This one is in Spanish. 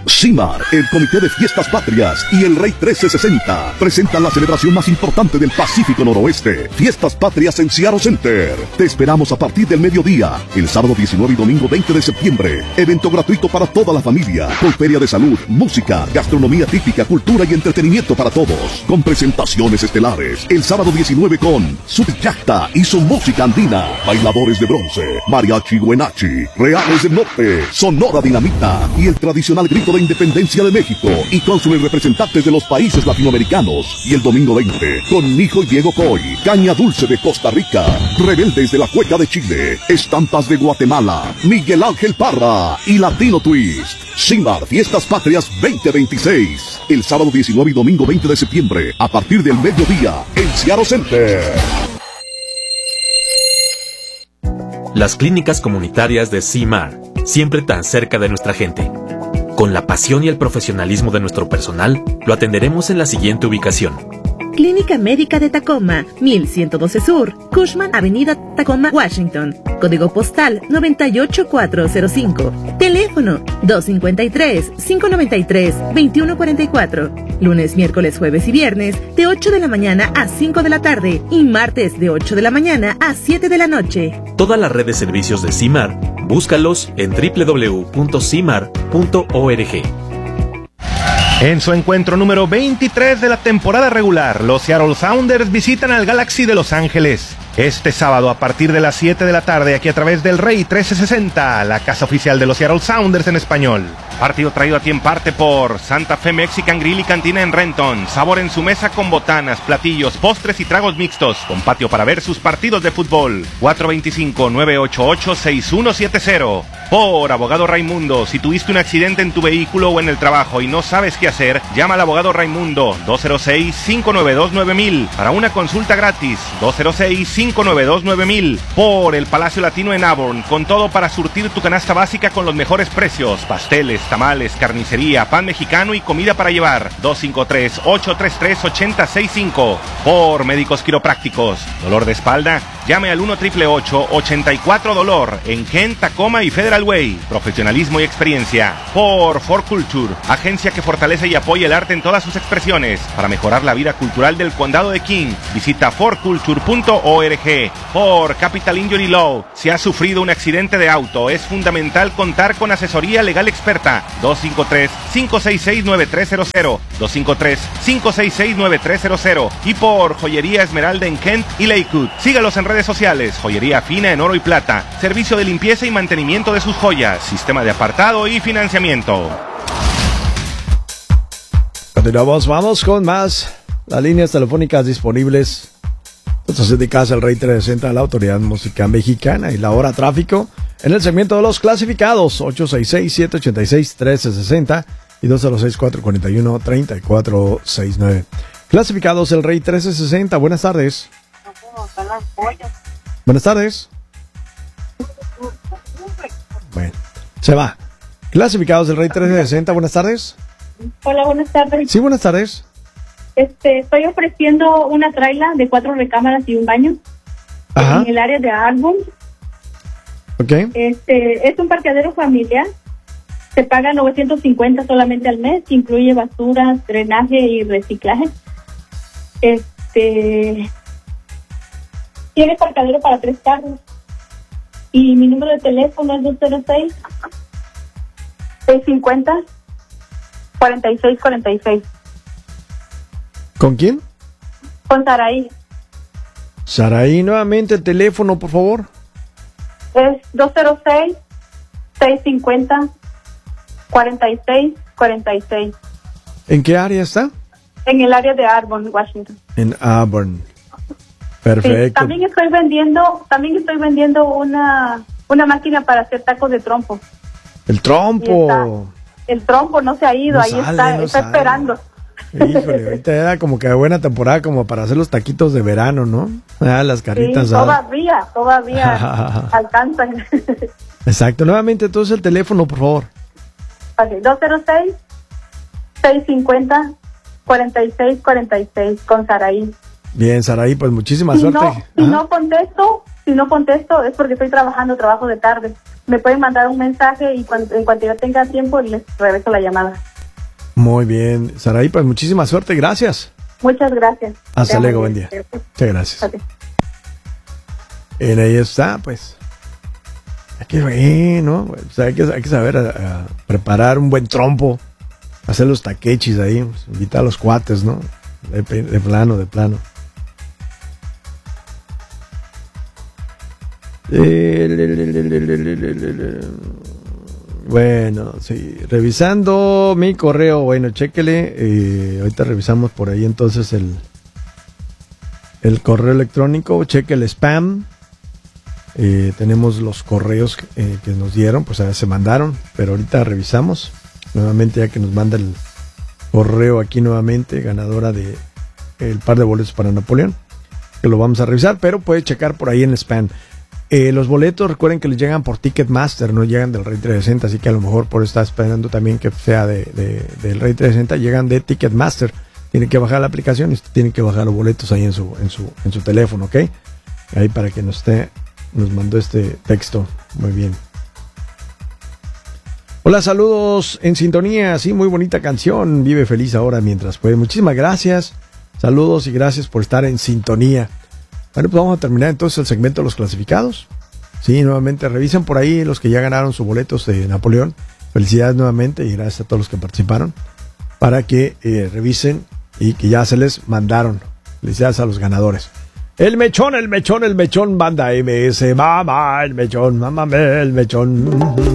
CIMAR, el Comité de Fiestas Patrias y el Rey 1360 presentan la celebración más importante del Pacífico Noroeste, Fiestas Patrias en Seattle Center. Te esperamos a partir del mediodía, el sábado 19 y domingo 20 de septiembre. Evento gratuito para toda la familia, con feria de salud, música, gastronomía típica, cultura y entretenimiento para todos, con presentaciones estelares. El sábado 19 con Subyacta y su música andina, bailadores de bronce, mariachi Huenachi, Reales del Norte, Sonora Dinamita y el tradicional grito de independencia de México, y cónsules representantes de los países latinoamericanos. Y el domingo 20 con Nijo y Diego Coy, Caña Dulce de Costa Rica, Rebeldes de la Cueca de Chile, Estampas de Guatemala, Miguel Ángel Parra y Latino Twist. CIMAR Fiestas Patrias 2026, el sábado 19 y domingo 20 de septiembre, a partir del mediodía, en Seattle Center. Las clínicas comunitarias de CIMAR, siempre tan cerca de nuestra gente. Con la pasión y el profesionalismo de nuestro personal, lo atenderemos en la siguiente ubicación. Clínica Médica de Tacoma, 1112 Sur, Cushman Avenida, Tacoma, Washington. Código postal 98405. Teléfono 253-593-2144. Lunes, miércoles, jueves y viernes de 8 de la mañana a 5 de la tarde y martes de 8 de la mañana a 7 de la noche. Toda la red de servicios de CIMAR, búscalos en www.cimar.org. En su encuentro número 23 de la temporada regular, los Seattle Sounders visitan al Galaxy de Los Ángeles. Este sábado a partir de las 7 de la tarde, aquí a través del Rey 1360, la casa oficial de los Seattle Sounders en español. Partido traído a ti en parte por Santa Fe Mexican Grill y Cantina en Renton. Sabor en su mesa con botanas, platillos, postres y tragos mixtos. Con patio para ver sus partidos de fútbol. 425-988-6170. Por Abogado Raimundo, si tuviste un accidente en tu vehículo o en el trabajo y no sabes qué hacer, llama al Abogado Raimundo 206-592-9000 para una consulta gratis. 206-592-9000. Por el Palacio Latino en Auburn, con todo para surtir tu canasta básica con los mejores precios. Pasteles, tamales, carnicería, pan mexicano y comida para llevar. 253-833-8065. Por Médicos Quiroprácticos. ¿Dolor de espalda? Llame al 1-888-84-DOLOR en Kent, Tacoma y Federal Way. Profesionalismo y experiencia. Por For Culture, agencia que fortalece y apoya el arte en todas sus expresiones para mejorar la vida cultural del condado de King. Visita forculture.org. Por Capital Injury Law, si has sufrido un accidente de auto, es fundamental contar con asesoría legal experta. 253-566-9300. 253-566-9300. Y por Joyería Esmeralda en Kent y Lakewood. Sígalos en redes sociales. Joyería fina en oro y plata. Servicio de limpieza y mantenimiento de sus joyas. Sistema de apartado y financiamiento. Continuamos, vamos con más. Las líneas telefónicas disponibles. Entonces dedicadas al Rey 360 a la Autoridad Música Mexicana y la hora tráfico en el segmento de los clasificados 866-786-1360 y 206-441-3469. Clasificados el Rey 1360, buenas tardes. Buenas tardes. Bueno, se va. Clasificados del Rey 1360, buenas tardes. Hola, buenas tardes. Sí, buenas tardes. Estoy ofreciendo una traila de 4 recámaras y un baño. Ajá. En el área de Auburn. Okay. Es un parqueadero familiar. Se paga $950 solamente al mes. Incluye basura, drenaje y reciclaje. Tiene parqueadero para 3 carros. Y mi número de teléfono es 206-650-4646. ¿Con quién? Con Saraí. Saraí, nuevamente el teléfono, por favor. Es 206-650-4646. ¿En qué área está? En el área de Auburn, Washington. En Auburn. Perfecto. Sí, también estoy vendiendo una máquina para hacer tacos de trompo. El trompo. El trompo no se ha ido, no ahí sale, está esperando. Híjole, ahorita era como que buena temporada como para hacer los taquitos de verano, ¿no? Las carnitas. Sí, todavía alcanzan. Exacto, nuevamente entonces el teléfono, por favor. Okay, 206-650-4646 con Saraí. Bien, Saraí, pues muchísima suerte. Si no contesto es porque estoy trabajo de tarde. me pueden mandar un mensaje y en cuanto yo tenga tiempo les regreso la llamada. Muy bien, Saraí, pues muchísima suerte, gracias. Muchas gracias. Hasta luego, buen día. Muchas gracias. Okay. Ahí está, pues. Hay que saber preparar un buen trompo, hacer los taquechis ahí, pues, invitar a los cuates, ¿no? De plano. Bueno, sí, revisando mi correo, bueno, chéquele, ahorita revisamos por ahí entonces el correo electrónico, cheque el spam, tenemos los correos que nos dieron, pues se mandaron, pero ahorita revisamos, nuevamente ya que nos manda el correo aquí nuevamente, ganadora de el par de boletos para Napoleón, que lo vamos a revisar, pero puede checar por ahí en el spam. Los boletos, recuerden que les llegan por Ticketmaster, no llegan del Rey 360, así que a lo mejor por estar esperando también que sea del Rey 360, llegan de Ticketmaster. Tienen que bajar la aplicación y tienen que bajar los boletos ahí en su teléfono, ¿ok? Ahí para que nos mandó este texto. Muy bien. Hola, saludos en sintonía, sí, muy bonita canción, vive feliz ahora mientras puede. Muchísimas gracias, saludos y gracias por estar en sintonía. Bueno, pues vamos a terminar entonces el segmento de los clasificados. Sí, nuevamente revisen por ahí los que ya ganaron sus boletos de Napoleón. Felicidades nuevamente y gracias a todos los que participaron para que revisen y que ya se les mandaron. Felicidades a los ganadores. El mechón, banda MS, mamá, el mechón.